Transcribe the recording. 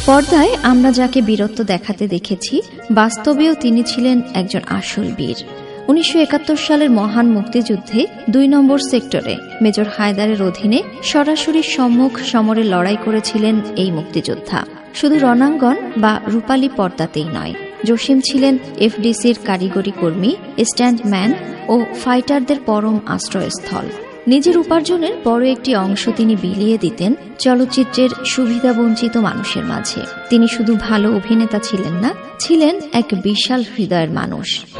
পর্দায় আমরা যাকে বীরত্ব দেখাতে দেখেছি, বাস্তবেও তিনি ছিলেন একজন আসল বীর। 1971 সালের মহান মুক্তিযুদ্ধে 2 নম্বর সেক্টরে মেজর হায়দারের অধীনে সরাসরি সম্মুখ সমরে লড়াই করেছিলেন এই মুক্তিযোদ্ধা। শুধু রণাঙ্গন বা রূপালী পর্দাতেই নয়, জসিম ছিলেন এফডিসির কারিগরি কর্মী, স্ট্যান্ডম্যান ও ফাইটারদের পরম আশ্রয়স্থল। নিজের উপার্জনের বড় একটি অংশ তিনি বিলিয়ে দিতেন চলচ্চিত্রের সুবিধাবঞ্চিত মানুষের মাঝে। তিনি শুধু ভালো অভিনেতা ছিলেন না, ছিলেন এক বিশাল হৃদয়ের মানুষ।